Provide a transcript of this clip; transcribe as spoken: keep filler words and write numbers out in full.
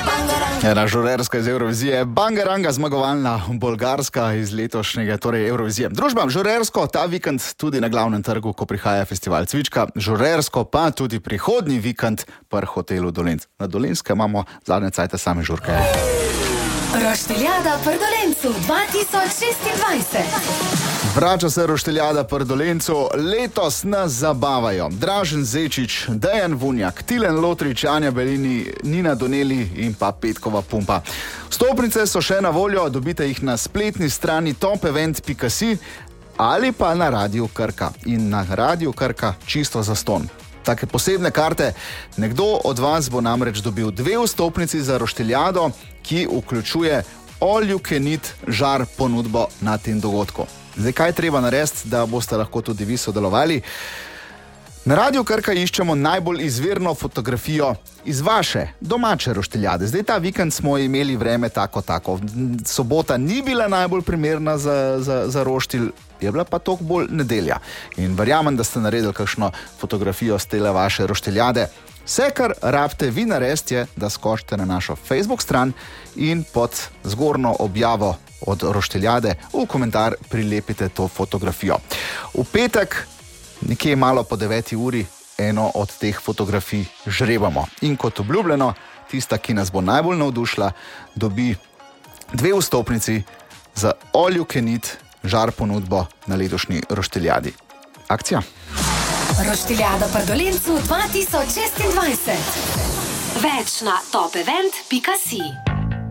Ena žurerska iz Eurovizije, Bangaranga, zmagovalna bolgarska iz letošnjega, torej Eurovizije. Družba, žurersko ta vikend tudi na glavnem trgu, ko prihaja festival Cvička, žurersko pa tudi prihodnji vikend pri hotelu Dolenc. Na Dolenskem imamo zadnje cajte same žurke. Roštiljada pri Dolencu dva tisoč šestindvajset. Vrača se Roštiljada pri Dolencu, letos nas zabavajo Dražen Zečič, Dejan Vunjak, Tilen Lotrič, Anja Belini, Nina Doneli in pa Petkova Pumpa. Vstopnice so še na voljo, dobite jih na spletni strani top event pika si ali pa na Radiu Krka. In na Radiu Krka čisto zastonj. Take posebne karte, nekdo od vas bo namreč dobil dve vstopnici za Roštiljado, ki vključuje all you can eat žar ponudbo na tem dogodku. Zdaj, kaj treba narediti, da boste lahko tudi vi sodelovali? Na Radiu Krka iščemo najbolj izvirno fotografijo iz vaše domače Roštiljade. Zdaj, ta vikend smo imeli vreme tako, tako. Sobota ni bila najbolj primerna za, za, za roštilj, je bila pa toliko bolj nedelja. In verjamem, da ste naredili kakšno fotografijo z tele vaše Roštiljade. Vse, kar rabite vi narediti, je, da skočite na našo Facebook stran in pod zgornjo objavo od Roštiljade v komentar prilepite to fotografijo. V petek, nekje malo po deveti uri, eno od teh fotografij žrebamo. In kot obljubljeno, tista, ki nas bo najbolj navdušila, dobi dve vstopnici za all you can eat žar ponudbo na letošnji Roštiljadi. Akcija. Roštiljada pri Dolencu dva tisoč šestindvajset. Več na top event pika si.